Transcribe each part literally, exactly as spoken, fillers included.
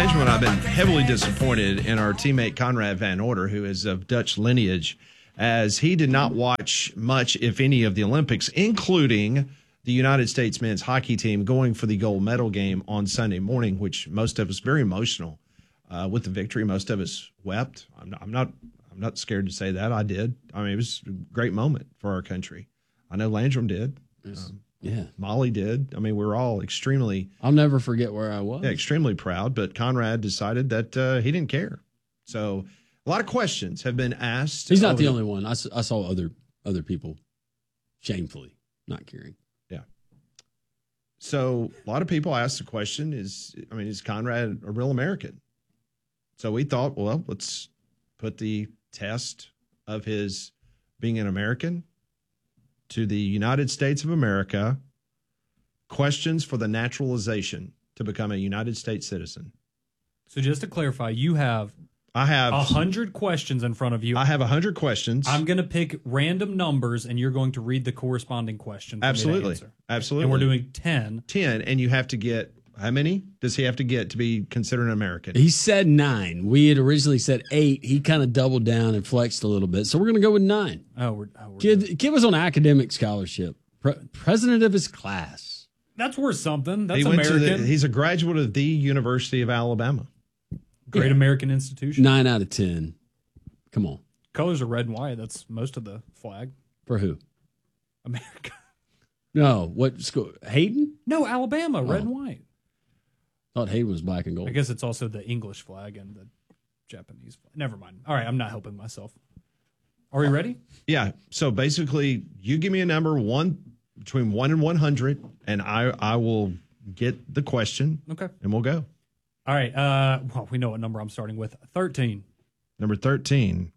Landrum and I have been heavily disappointed in our teammate Conrad Van Order, who is of Dutch lineage, as he did not watch much, if any, of the Olympics, including the United States men's hockey team going for the gold medal game on Sunday morning, which most of us very emotional uh, with the victory. Most of us wept. I'm not, I'm not. I'm not scared to say that. I did. I mean, it was a great moment for our country. I know Landrum did. Um, yeah, Molly did. I mean, we were all extremely. I'll never forget where I was. Yeah, extremely proud. But Conrad decided that uh, he didn't care. So a lot of questions have been asked. He's not the only one. I, I saw other other people shamefully not caring. Yeah. So a lot of people asked the question: Is I mean, is Conrad a real American? So we thought, well, let's put the test of his being an American to the United States of America. Questions for the naturalization to become a United States citizen. So just to clarify, you have I have a hundred questions in front of you. I have a hundred questions. I'm going to pick random numbers, and you're going to read the corresponding question. For Absolutely, me to answer. absolutely. And we're doing ten. Ten, and you have to get how many? Does he have to get to be considered an American? He said nine. We had originally said eight. He kind of doubled down and flexed a little bit, so we're going to go with nine. Oh, we're, oh, we're kid, kid was on academic scholarship, Pre- president of his class. That's worth something. That's he went American. To the, he's a graduate of the University of Alabama. Great Yeah. American institution. Nine out of ten. Come on. Colors are red and white. That's most of the flag. For who? America. No. What school? Hayden? No, Alabama, red Oh. and white. Thought Hayden was black and gold. I guess it's also the English flag and the Japanese flag. Never mind. All right, I'm not helping myself. Are we ready? Yeah. So basically, you give me a number one between one and one hundred, and I I will get the question. Okay. And we'll go. All right. Uh, well, we know what number I'm starting with. thirteen. Number thirteen.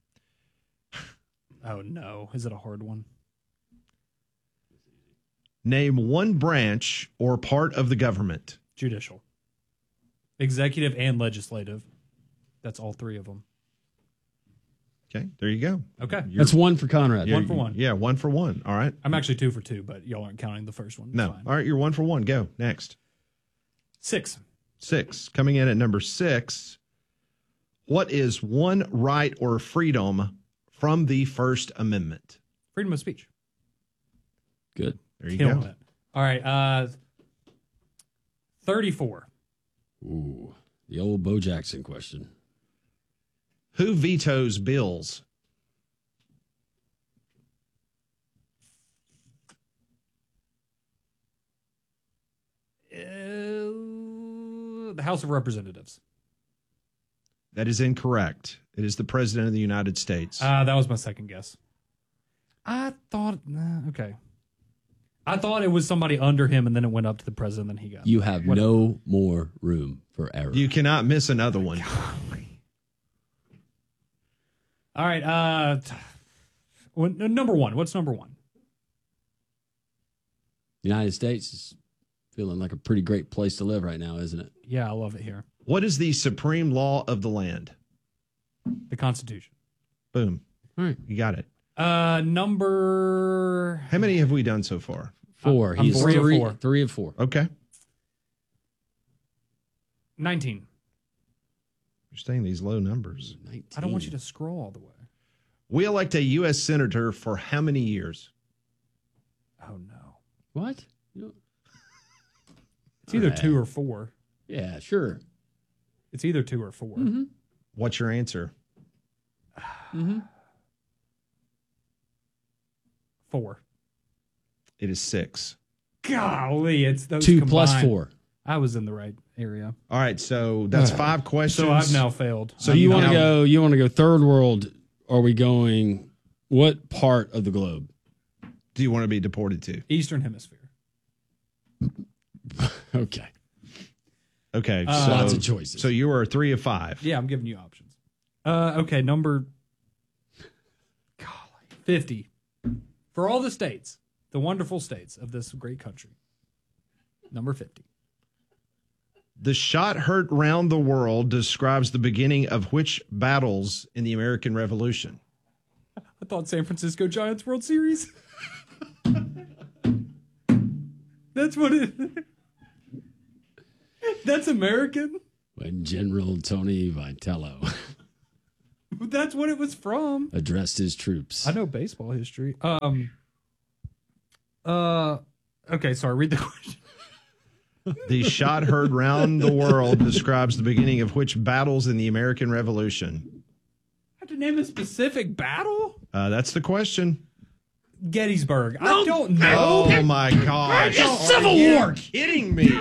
Oh, no. Is it a hard one? Name one branch or part of the government. Judicial. Executive and legislative. That's all three of them. Okay, there you go. Okay. That's one for Conrad. One for one. Yeah, one for one. All right. I'm actually two for two, but y'all aren't counting the first one. It's No. fine. All right, you're one for one. Go. Next. Six. Six. Coming in at number six. What is one right or freedom from the First Amendment? Freedom of speech. Good. There you Killing go. it. All right. Uh, thirty-four. Ooh. The old Bo Jackson question. Who vetoes bills? Uh, the House of Representatives. That is incorrect. It is the President of the United States. Uh, that was my second guess. I thought, nah, okay. I thought it was somebody under him, and then it went up to the president, and then he got You have Whatever. no more room for error. You cannot miss another one. All right. Uh, t- well, n- number one. What's number one? The United States is feeling like a pretty great place to live right now, isn't it? Yeah, I love it here. What is the supreme law of the land? The Constitution. Boom. All right. You got it. Uh, number. How many have we done so far? Four. I'm He's three of three, four. three of four. Okay. nineteen. You're saying these low numbers. nineteen. I don't want you to scroll all the way. We elect a U S senator for how many years? Oh, no. What? You- It's either All right. two or four. Yeah, sure. It's either two or 4 Mm-hmm. What's your answer? Mm-hmm. Four. It is six. Golly, it's those Two combined. plus four. I was in the right area. All right, so that's five questions. So I've now failed. So So you want to now- go? You want to go third world? Are we going? What part of the globe? Do you want to be deported to? Eastern Hemisphere. Okay. Okay, Uh, so Lots of choices. So you are three of five. Yeah, I'm giving you options. Uh, okay, number golly, fifty. For all the states, the wonderful states of this great country. Number fifty. The shot heard round the world describes the beginning of which battles in the American Revolution? I thought San Francisco Giants World Series. That's what it. That's American. When General Tony Vitello That's what it was from. addressed his troops. I know baseball history. Um. Uh. Okay, sorry. Read the question. The shot heard round the world describes the beginning of which battles in the American Revolution? I have to name a specific battle. Uh, that's the question. Gettysburg. I don't know. Oh my gosh! Civil Are you War. Kidding me?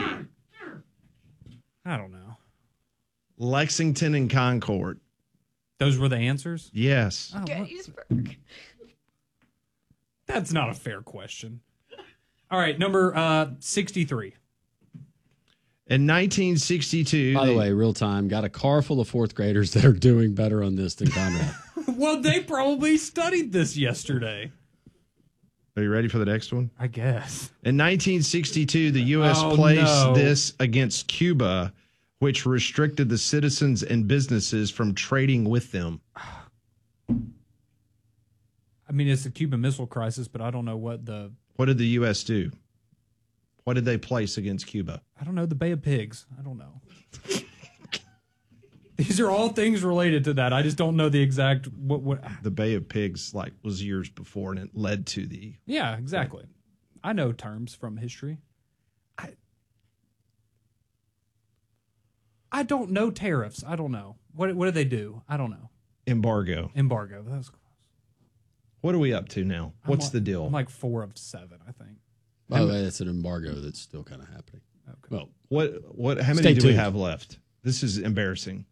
I don't know. Lexington and Concord. Those were the answers. Yes. Oh, what? Gettysburg. That's not a fair question. All right, number uh, sixty-three. In nineteen sixty-two. By the way, real time, got a car full of fourth graders that are doing better on this than Conrad. Well, they probably studied this yesterday. Are you ready for the next one? I guess. In nineteen sixty-two, the U S Oh, placed no. this against Cuba, which restricted the citizens and businesses from trading with them. I mean, it's the Cuban Missile Crisis, but I don't know what the... What did the U S do? What did they place against Cuba? I don't know, the Bay of Pigs. I don't know. These are all things related to that. I just don't know the exact... What, what. The Bay of Pigs like was years before, and it led to the... Yeah, exactly. I know terms from history. I, I don't know tariffs. I don't know. What, what do they do? I don't know. embargo. Embargo. That was close. What are we up to now? What's I'm the like- deal? I'm like four of seven, I think. By the way, that's an embargo that's still kind of happening. Okay. Well, what? What? How many Stay do we tuned. have left? This is embarrassing.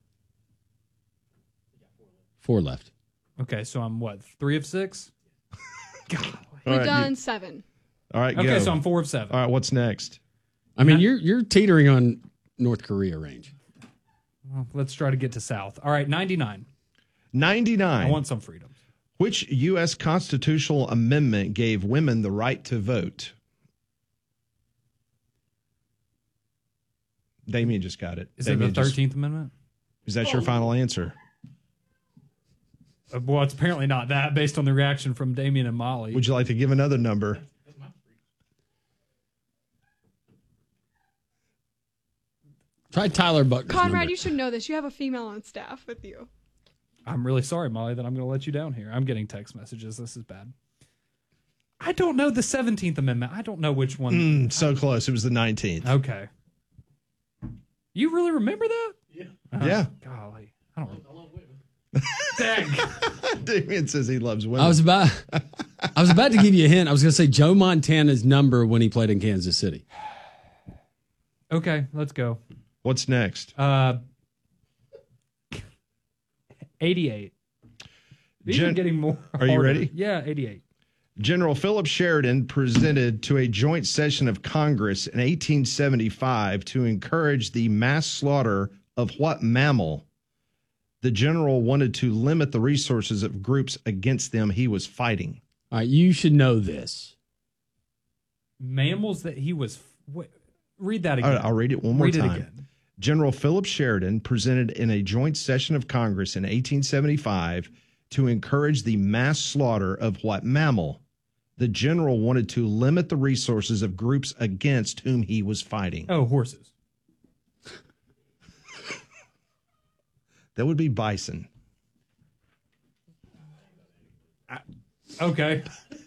four left. Okay, so I'm what, three of six? God. All We've right, done you- seven. All right, Okay, go. so I'm four of seven. All right, what's next? I mean, you're you're teetering on North Korea range. Well, let's try to get to South. All right, ninety-nine. ninety-nine. I want some freedoms. Which U S constitutional amendment gave women the right to vote? Damien just got it. Is Damien it the just- thirteenth Amendment? Is that your final answer? Uh, well, it's apparently not that based on the reaction from Damien and Molly. Would you like to give another number? Try Tyler Buckner's Conrad, number. you should know this. You have a female on staff with you. I'm really sorry, Molly, that I'm going to let you down here. I'm getting text messages. This is bad. I don't know the seventeenth Amendment. I don't know which one. Mm, so close. It was the nineteenth. Okay. You really remember that? Yeah. Yeah. Golly. I don't Dang. Damien says he loves women. I was about I was about to give you a hint. I was going to say Joe Montana's number when he played in Kansas City. Okay, let's go. What's next? Uh, eighty-eight. These Gen- are getting more. Are you harder. ready? Yeah, eighty-eight. General Philip Sheridan presented to a joint session of Congress in eighteen seventy-five to encourage the mass slaughter of what mammal? The general wanted to limit the resources of groups against them he was fighting. All right, you should know this. Mammals that he was. Wait, read that All again. right, I'll read it one more read time. it again. General Philip Sheridan presented in a joint session of Congress in eighteen seventy-five to encourage the mass slaughter of what mammal? The general wanted to limit the resources of groups against whom he was fighting. Oh, horses. That would be bison. Okay.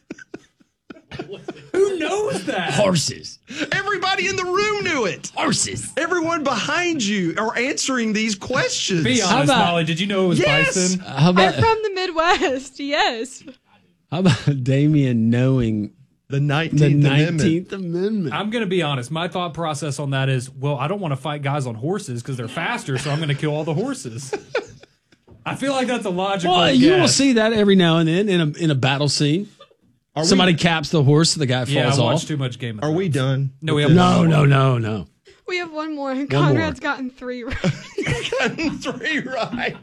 Who knows that? Horses. Everybody in the room knew it. Horses. Everyone behind you are answering these questions. Be honest, about- Molly. Did you know it was Yes! bison? How I'm about from the Midwest. Yes. how about Damien knowing The the nineteenth Amendment. nineteenth Amendment? I'm going to be honest. My thought process on that is, well, I don't want to fight guys on horses because they're faster, so I'm going to kill all the horses. I feel like that's a logical Well, guess. you will see that every now and then in a in a battle scene. Are Somebody we, caps the horse, the guy Yeah, falls I watched off. too much Game of are we Thrones. done? No, we have No, one no, more. no, no. We have one more, and One more. Conrad's gotten three right. Three right.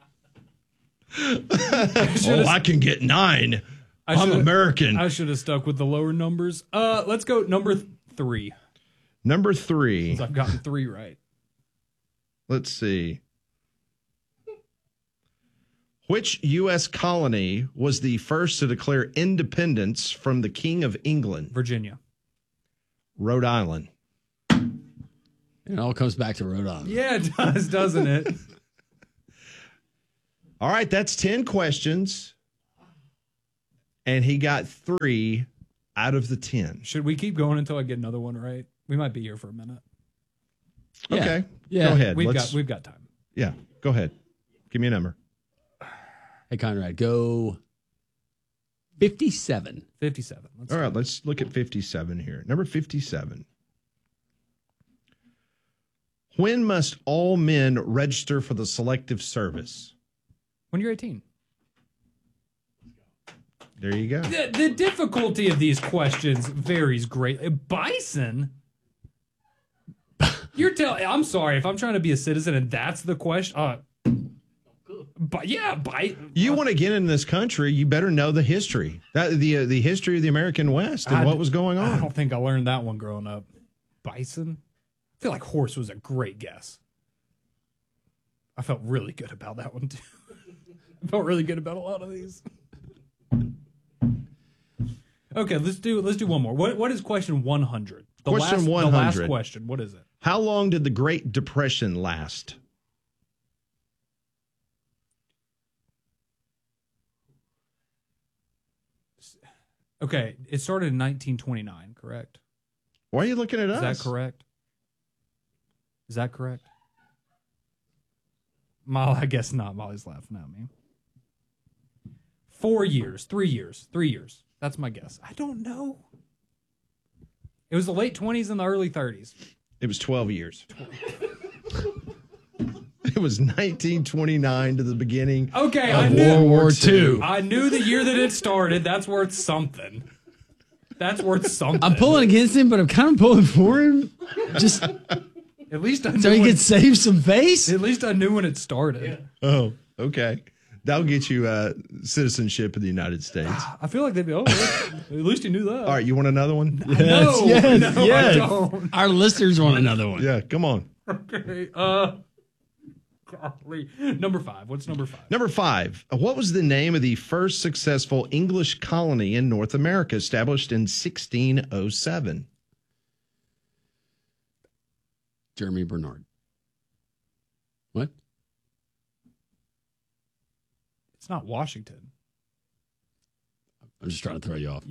Oh, I can get nine. I I'm should've- American. I should have stuck with the lower numbers. Uh, let's go number th- three. Number three. I've gotten three right. Let's see. Which U S colony was the first to declare independence from the King of England? Virginia. Rhode Island. It all comes back to Rhode Island. Yeah, it does, doesn't it? All right, that's ten questions. And he got three out of the ten. Should we keep going until I get another one right? We might be here for a minute. Yeah. Okay. Yeah. Go ahead. We've Let's, got we've got time. yeah, go ahead. Give me a number. Hey, Conrad, go fifty-seven. fifty-seven. Let's All right, let's look at fifty-seven here. Number fifty-seven. When must all men register for the Selective Service? When you're eighteen. There you go. The, the difficulty of these questions varies greatly. Bison? You're telling. I'm sorry if I'm trying to be a citizen and that's the question. Uh, but yeah, bi- You want to get in this country, you better know the history. That the uh, the history of the American West and I- what was going I on. don't think I learned that one growing up. Bison? I feel like horse was a great guess. I felt really good about that one too. I felt really good about a lot of these. Okay, let's do let's do one more. What what is question one hundred? The Question last, one The last hundred. question. What is it? How long did the Great Depression last? Okay, it started in nineteen twenty-nine, correct? Why are you looking at Is us? that correct? Is that correct? Molly, I guess not. Molly's laughing at me. Four years, three years, three years. That's my guess. I don't know. It was the late twenties and the early thirties. It was twelve years. It was nineteen twenty-nine to the beginning. Okay, Of I knew. World War Two. I knew the year that it started. That's worth something. That's worth something. I'm pulling against him, but I'm kind of pulling for him. Just At least I knew. so he when, can save some face. at least I knew when it started. Oh, okay. That'll get you uh, citizenship in the United States. I feel like they'd be. Oh, at least you knew that. All right, you want another one? No, yes, no, yes. I don't. Our listeners want another one. Yeah, come on. Okay. Uh, golly. Number five. What's number five? Number five. What was the name of the first successful English colony in North America established in sixteen oh seven? Jeremy Bernard. What? It's not Washington. I'm just trying to throw you off.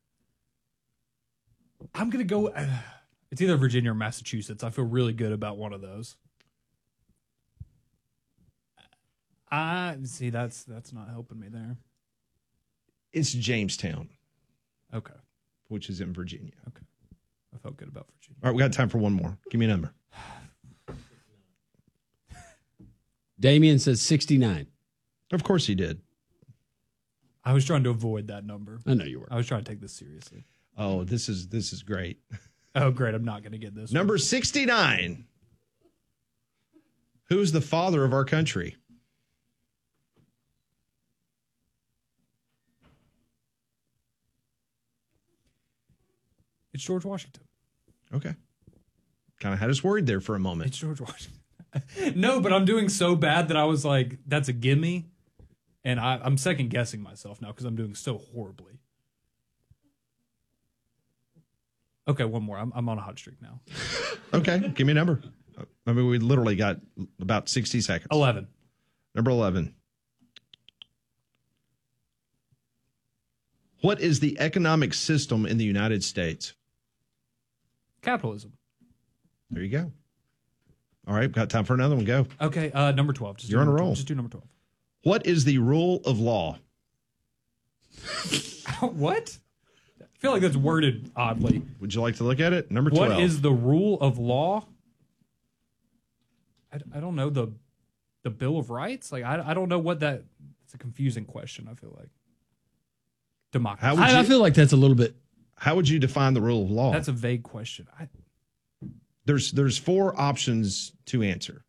I'm gonna go. Uh, it's either Virginia or Massachusetts. I feel really good about one of those. I see. That's that's not helping me there. It's Jamestown, Okay. which is in Virginia. Okay. I felt good about Virginia. All right, we got time for one more. Give me a number. Damien says sixty-nine. Of course he did. I was trying to avoid that number. I know you were. I was trying to take this seriously. Oh, this is this is great. Oh, great. I'm not going to get this. Number one. sixty-nine. Who's the father of our country? It's George Washington. Okay. Kind of had us worried there for a moment. It's George Washington. No, but I'm doing so bad that I was like, that's a gimme. And I, I'm second guessing myself now because I'm doing so horribly. Okay, one more. I'm, I'm on a hot streak now. Okay, give me a number. I mean, we literally got about sixty seconds. eleven. Number eleven. What is the economic system in the United States? Capitalism. There you go. All right, got time for another one. Go. Okay, uh, number twelve. Just do You're on a number roll. twelve. Just do number twelve. What is the rule of law? What? I feel like that's worded oddly. Would you like to look at it? Number twelve. What is the rule of law? I, I don't know the the Bill of Rights. Like I I don't know what that. It's a confusing question. I feel like democracy. How would I, I you- feel like that's a little bit. How would you define the rule of law? That's a vague question. I, There's there's four options to answer.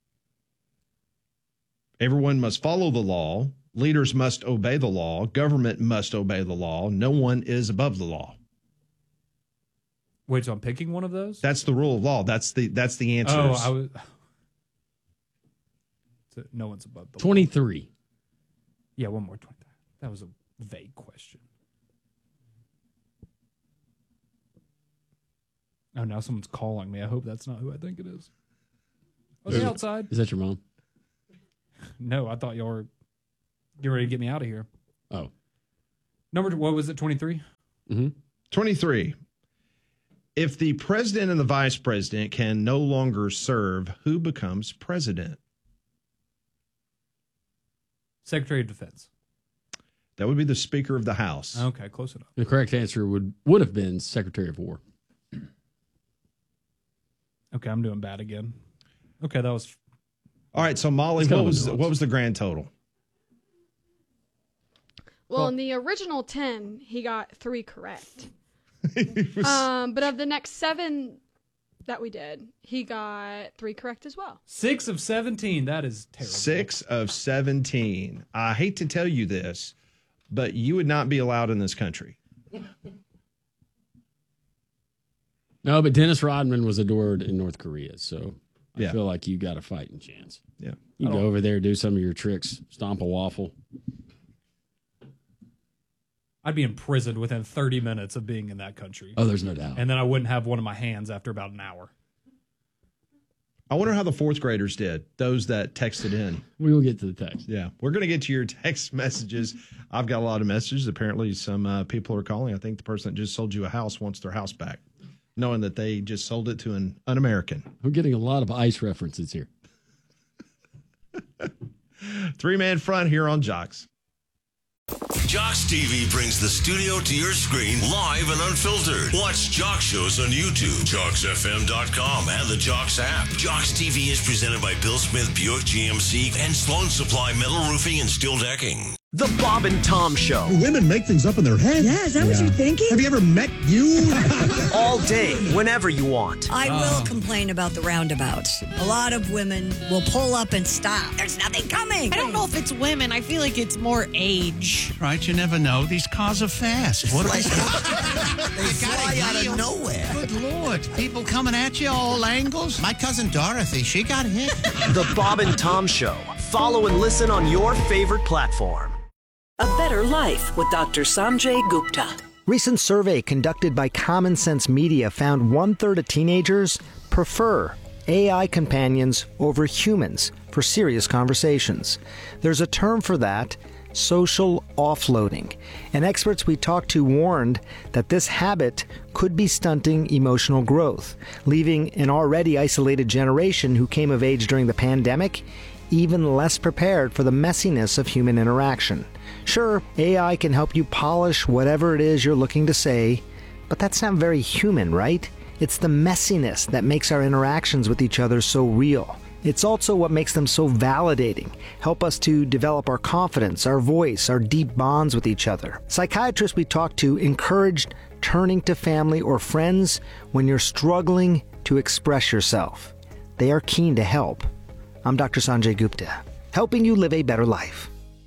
Everyone must follow the law. Leaders must obey the law. Government must obey the law. No one is above the law. wait, so I'm picking one of those. That's the rule of law. That's the that's the answers. oh, I was. So no one's above the law. twenty-three. Yeah, one more twenty. That was a vague question. Oh, now someone's calling me. I hope that's not who I think it is. Was he outside? Is that your mom? No, I thought y'all were getting ready to get me out of here. Oh. Number, what was it, twenty-three? Mm-hmm. twenty-three. If the president and the vice president can no longer serve, who becomes president? Secretary of Defense. That would be the Speaker of the House. Okay, close enough. The correct answer would, would have been Secretary of War. Okay, I'm doing bad again. Okay, that was... All right, so Molly, what was what was the grand total? Well, Well- in the original ten, he got three correct. He was- Um, but of the next seven that we did, he got three correct as well. Six of seventeen. That is terrible. Six of seventeen. I hate to tell you this, but you would not be allowed in this country. No, but Dennis Rodman was adored in North Korea, so I Yeah. feel like you got a fighting chance. Yeah. You I go don't- over there, do some of your tricks, stomp a waffle. I'd be imprisoned within thirty minutes of being in that country. Oh, there's no doubt. And then I wouldn't have one in my hands after about an hour. I wonder how the fourth graders did, those that texted in. We will get to the text. Yeah, we're going to get to your text messages. I've got a lot of messages. Apparently, some uh, people are calling. I think the person that just sold you a house wants their house back, knowing that they just sold it to an un-American. We're getting a lot of ice references here. Three-man front here on Jocks. Jocks T V brings the studio to your screen live and unfiltered. Watch Jocks shows on YouTube, jocks f m dot com, and the Jocks app. Jocks T V is presented by Bill Smith Buick G M C and Sloan Supply Metal Roofing and Steel Decking. The Bob and Tom Show. Women make things up in their head. Yeah, is that what you're thinking? Have you ever met you? All day, whenever you want. I will complain about the roundabouts. A lot of women will pull up and stop. There's nothing coming. I don't know if it's women. I feel like it's more age. Right, you never know. These cars are fast. What Like, are they fly out of nowhere. Good Lord. People coming at you all angles. My cousin Dorothy, she got hit. The Bob and Tom Show. Follow and listen on your favorite platform. A Better Life with Doctor Sanjay Gupta. Recent survey conducted by Common Sense Media found one-third of teenagers prefer A I companions over humans for serious conversations. There's a term for that, social offloading. And experts we talked to warned that this habit could be stunting emotional growth, leaving an already isolated generation who came of age during the pandemic even less prepared for the messiness of human interaction. Sure, A I can help you polish whatever it is you're looking to say, but that's not very human, right? It's the messiness that makes our interactions with each other so real. It's also what makes them so validating, help us to develop our confidence, our voice, our deep bonds with each other. Psychiatrists we talked to encouraged turning to family or friends when you're struggling to express yourself. They are keen to help. I'm Doctor Sanjay Gupta, helping you live a better life.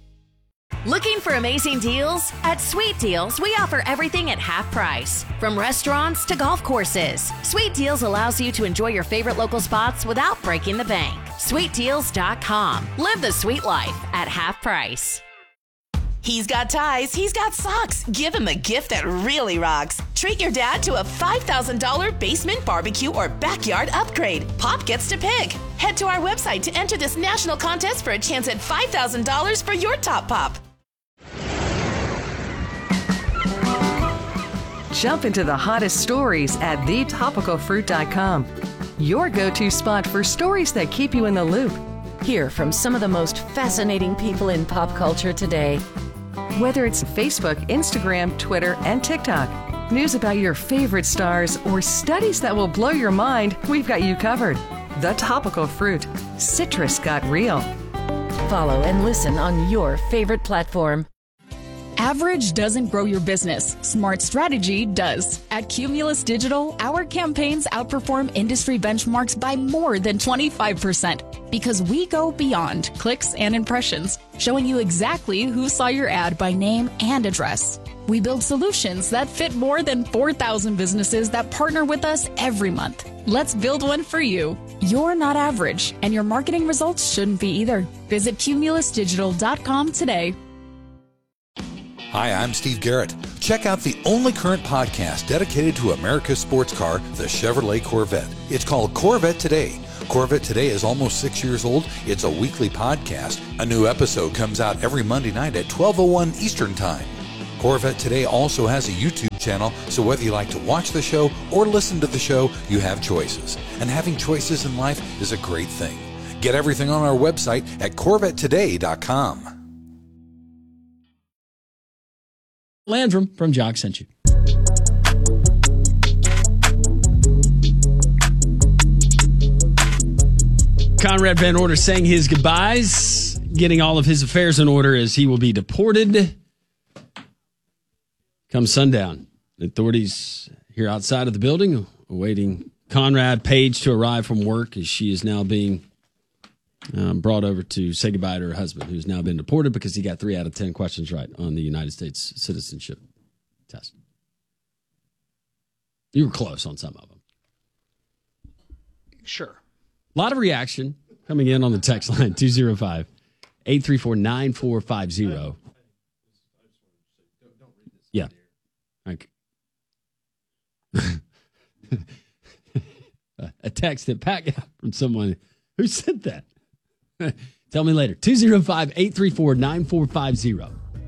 Looking for amazing deals? At Sweet Deals, we offer everything at half price. From restaurants to golf courses, Sweet Deals allows you to enjoy your favorite local spots without breaking the bank. sweet deals dot com. Live the sweet life at half price. He's got ties, he's got socks. Give him a gift that really rocks. Treat your dad to a five thousand dollars basement barbecue or backyard upgrade. Pop gets to pick. Head to our website to enter this national contest for a chance at five thousand dollars for your top pop. Jump into the hottest stories at the topical fruit dot com. Your go-to spot for stories that keep you in the loop. Hear from some of the most fascinating people in pop culture today. Whether it's Facebook, Instagram, Twitter, and TikTok, news about your favorite stars, or studies that will blow your mind, we've got you covered. The Topical Fruit. Citrus got real. Follow and listen on your favorite platform. Average doesn't grow your business. Smart strategy does. At Cumulus Digital, our campaigns outperform industry benchmarks by more than twenty-five percent because we go beyond clicks and impressions, showing you exactly who saw your ad by name and address. We build solutions that fit more than four thousand businesses that partner with us every month. Let's build one for you. You're not average, and your marketing results shouldn't be either. Visit cumulus digital dot com today. Hi, I'm Steve Garrett. Check out the only current podcast dedicated to America's sports car, the Chevrolet Corvette. It's called Corvette Today. Corvette Today is almost six years old. It's a weekly podcast. A new episode comes out every Monday night at twelve oh one Eastern Time. Corvette Today also has a YouTube channel, so whether you like to watch the show or listen to the show, you have choices. And having choices in life is a great thing. Get everything on our website at corvette today dot com. Landrum from Jock sent you. Conrad Van Order saying his goodbyes, getting all of his affairs in order as he will be deported come sundown. Authorities here outside of the building awaiting Conrad Page to arrive from work as she is now being um, brought over to say goodbye to her husband, who's now been deported because he got three out of ten questions right on the United States citizenship test. You were close on some of them. Sure. A lot of reaction coming in on the text line, two oh five, eight three four, nine four five oh. Yeah. Okay. A text that Pat got from someone who sent that. Tell me later. two oh five, eight three four, nine four five oh.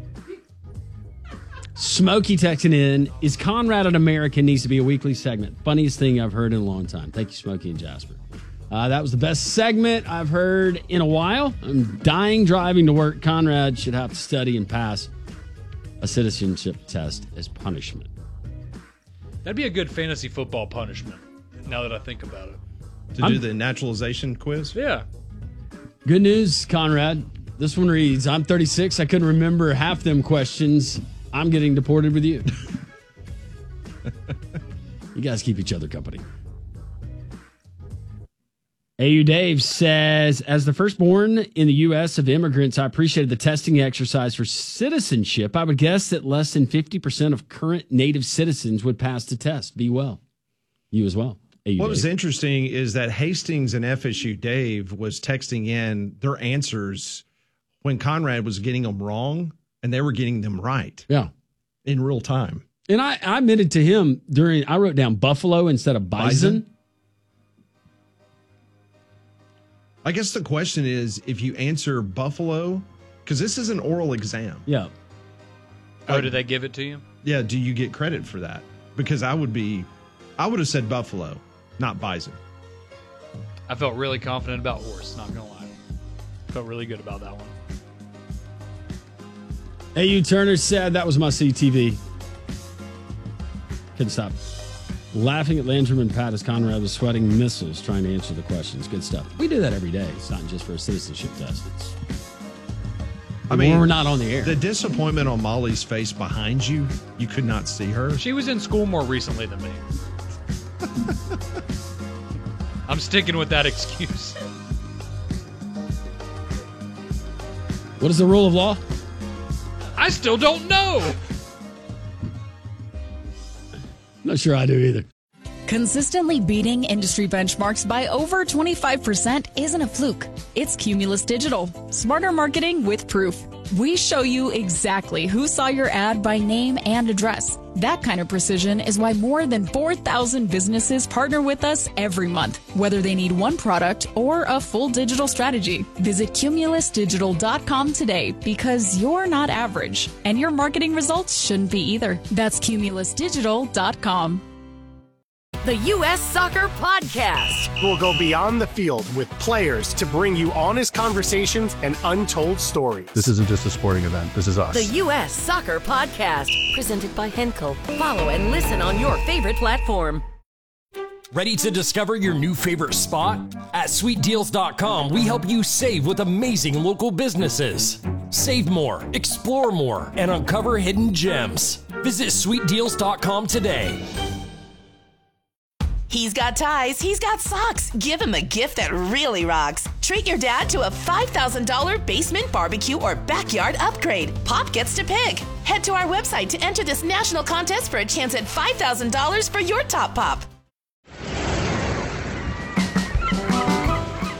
Smokey texting in, is Conrad an American needs to be a weekly segment. Funniest thing I've heard in a long time. Thank you, Smokey and Jasper. Uh, that was the best segment I've heard in a while. I'm dying driving to work. Conrad should have to study and pass a citizenship test as punishment. That'd be a good fantasy football punishment, now that I think about it. To I'm, do the naturalization quiz? Yeah. Good news, Conrad. This one reads, I'm thirty-six. I couldn't remember half them questions. I'm getting deported with you. You guys keep each other company. A U Dave says, as the firstborn in the U S of immigrants, I appreciated the testing exercise for citizenship. I would guess that less than fifty percent of current native citizens would pass the test. Be well. You as well. A U What Dave. was interesting is that Hastings and F S U Dave was texting in their answers when Conrad was getting them wrong, and they were getting them right. Yeah. In real time. And I, I admitted to him during, I wrote down buffalo instead of bison. Bison? I guess the question is, if you answer buffalo, because this is an oral exam. Yeah. Oh, did they give it to you? Yeah, do you get credit for that? Because I would be, I would have said buffalo, not bison. I felt really confident about horse, not gonna lie. Felt really good about that one. A U Turner said that was my C T V. Couldn't stop laughing at Landrum and Pat as Conrad was sweating missiles trying to answer the questions. Good stuff. We do that every day. It's not just for a citizenship test. It's I mean, when we're not on the air. The disappointment on Molly's face behind you, you could not see her. She was in school more recently than me. I'm sticking with that excuse. What is the rule of law? I still don't know. Not sure I do either. Consistently beating industry benchmarks by over twenty-five percent isn't a fluke. It's Cumulus Digital. Smarter marketing with proof. We show you exactly who saw your ad by name and address. That kind of precision is why more than four thousand businesses partner with us every month, whether they need one product or a full digital strategy. Visit cumulus digital dot com today because you're not average, and your marketing results shouldn't be either. That's cumulus digital dot com. The U S Soccer Podcast. We'll go beyond the field with players to bring you honest conversations and untold stories. This isn't just a sporting event. This is us. The U S Soccer Podcast. Presented by Henkel. Follow and listen on your favorite platform. Ready to discover your new favorite spot? At sweet deals dot com, we help you save with amazing local businesses. Save more, explore more, and uncover hidden gems. Visit sweet deals dot com today. He's got ties, he's got socks. Give him a gift that really rocks. Treat your dad to a five thousand dollars basement barbecue or backyard upgrade. Pop gets to pick. Head to our website to enter this national contest for a chance at five thousand dollars for your top pop.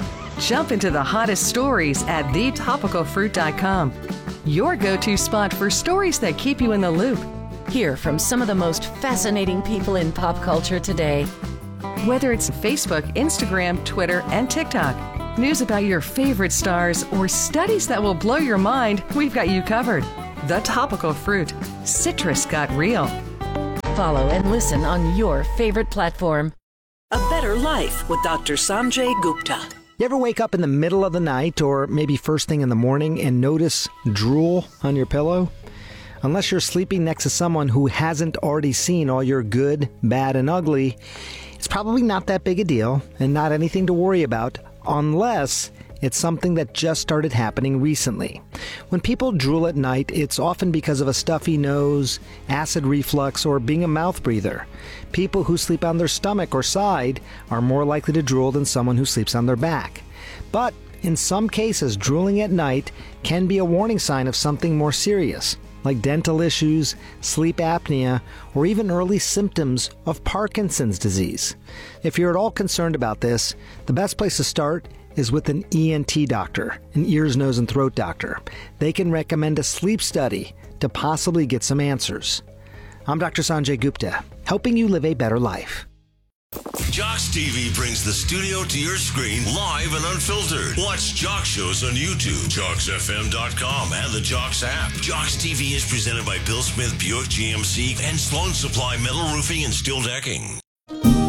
Jump into the hottest stories at the topical fruit dot com. Your go-to spot for stories that keep you in the loop. Hear from some of the most fascinating people in pop culture today. Whether it's Facebook, Instagram, Twitter, and TikTok, news about your favorite stars, or studies that will blow your mind, we've got you covered. The Topical Fruit. Citrus got real. Follow and listen on your favorite platform. A Better Life with Doctor Sanjay Gupta. You ever wake up in the middle of the night or maybe first thing in the morning and notice drool on your pillow? Unless you're sleeping next to someone who hasn't already seen all your good, bad, and ugly, it's probably not that big a deal and not anything to worry about unless it's something that just started happening recently. When people drool at night, it's often because of a stuffy nose, acid reflux, or being a mouth breather. People who sleep on their stomach or side are more likely to drool than someone who sleeps on their back. But in some cases, drooling at night can be a warning sign of something more serious, like dental issues, sleep apnea, or even early symptoms of Parkinson's disease. If you're at all concerned about this, the best place to start is with an E N T doctor, an ears, nose, and throat doctor. They can recommend a sleep study to possibly get some answers. I'm Doctor Sanjay Gupta, helping you live a better life. Jocks T V brings the studio to your screen live and unfiltered. Watch Jock shows on YouTube, jocks f m dot com, and the Jocks app. Jocks T V is presented by Bill Smith Buick G M C and Sloan Supply Metal Roofing and Steel Decking.